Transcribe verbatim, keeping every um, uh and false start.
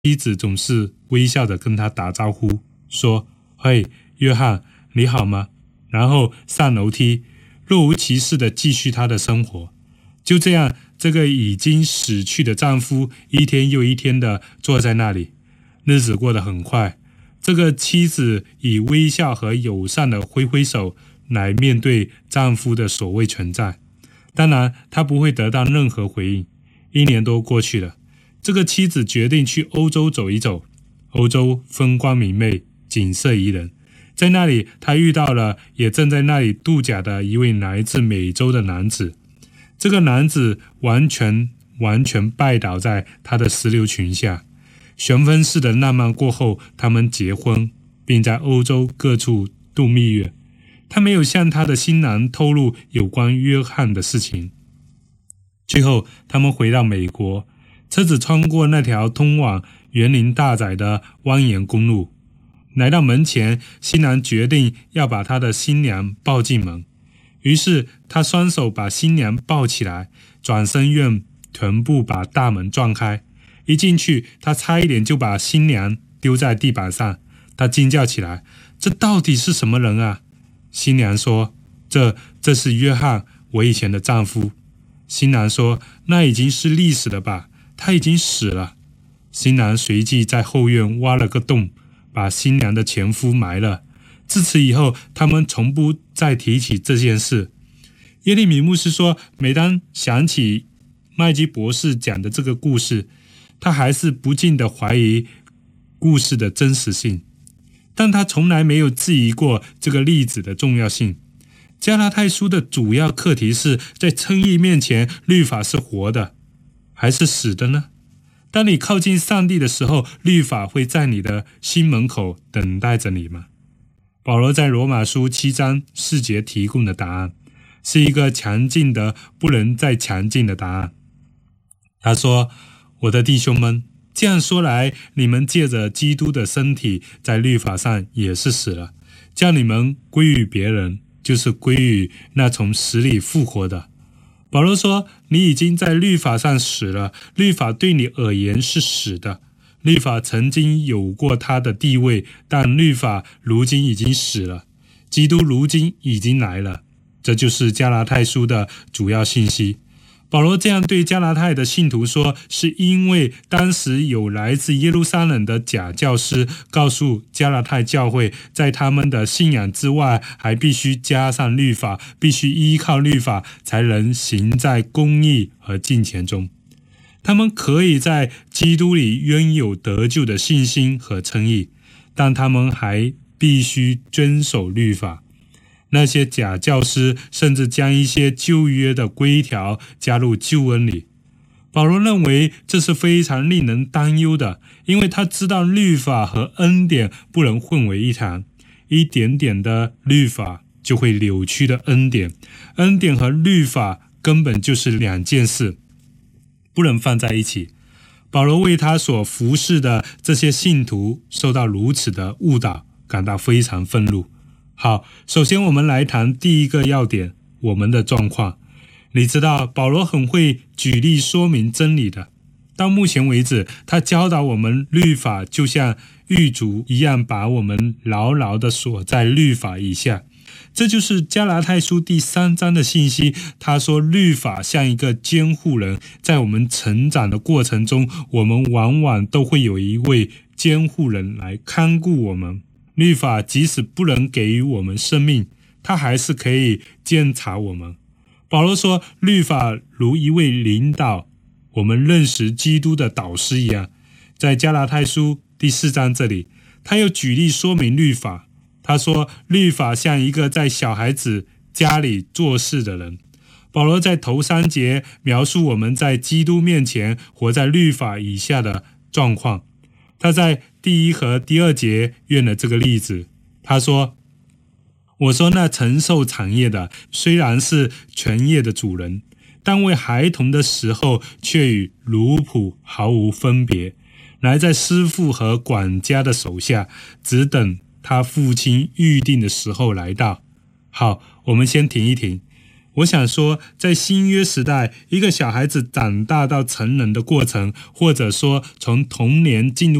妻子总是微笑着跟他打招呼，说：嘿，约翰，你好吗？然后上楼梯，若无其事地继续他的生活。就这样，这个已经死去的丈夫一天又一天地坐在那里，日子过得很快。这个妻子以微笑和友善的挥挥手来面对丈夫的所谓存在。当然，她不会得到任何回应。一年多过去了，这个妻子决定去欧洲走一走。欧洲风光明媚，景色宜人。在那里，她遇到了也正在那里度假的一位来自美洲的男子。这个男子完全完全拜倒在她的石榴裙下。旋风式的浪漫过后，他们结婚，并在欧洲各处度蜜月。他没有向他的新郎透露有关约翰的事情。最后，他们回到美国，车子穿过那条通往园林大宅的蜿蜒公路。来到门前，新郎决定要把他的新娘抱进门。于是，他双手把新娘抱起来，转身用臀部把大门撞开。一进去，他差一点就把新娘丢在地板上。他惊叫起来：这到底是什么人啊？新娘说：这这是约翰，我以前的丈夫。新郎说：那已经是历史了吧，他已经死了。新郎随即在后院挖了个洞，把新娘的前夫埋了。自此以后，他们从不再提起这件事。耶利米牧师说，每当想起麦基博士讲的这个故事，他还是不禁地怀疑故事的真实性，但他从来没有质疑过这个例子的重要性。加拉太书的主要课题是，在称义面前，律法是活的还是死的呢？当你靠近上帝的时候，律法会在你的心门口等待着你吗？保罗在罗马书七章四节提供的答案，是一个强劲的不能再强劲的答案。他说：我的弟兄们，这样说来，你们借着基督的身体在律法上也是死了，叫你们归于别人，就是归于那从死里复活的。保罗说，你已经在律法上死了，律法对你而言是死的。律法曾经有过它的地位，但律法如今已经死了，基督如今已经来了。这就是加拉太书的主要信息。保罗这样对加拉太的信徒说，是因为当时有来自耶路撒冷的假教师告诉加拉太教会，在他们的信仰之外还必须加上律法，必须依靠律法才能行在公义和敬虔中。他们可以在基督里拥有得救的信心和称义，但他们还必须遵守律法。那些假教师甚至将一些旧约的规条加入救恩里。保罗认为这是非常令人担忧的，因为他知道律法和恩典不能混为一谈。一点点的律法就会扭曲的恩典，恩典和律法根本就是两件事，不能放在一起。保罗为他所服侍的这些信徒受到如此的误导感到非常愤怒。好，首先我们来谈第一个要点，我们的状况。你知道保罗很会举例说明真理的。到目前为止，他教导我们律法就像狱卒一样，把我们牢牢地锁在律法以下。这就是加拉太书第三章的信息。他说律法像一个监护人，在我们成长的过程中，我们往往都会有一位监护人来看顾我们。律法即使不能给予我们生命，它还是可以监察我们。保罗说，律法如一位领导我们认识基督的导师一样。在加拉太书第四章这里，他又举例说明律法。他说，律法像一个在小孩子家里做事的人。保罗在头三节描述我们在基督面前活在律法以下的状况。他在第一和第二节用了这个例子。他说，我说那承受产业的虽然是全业的主人，但为孩童的时候却与奴仆毫无分别，来在师傅和管家的手下，只等他父亲预定的时候来到。好，我们先停一停。 我想说，在新约时代，一个小孩子长大到成人的过程，或者说从童年进入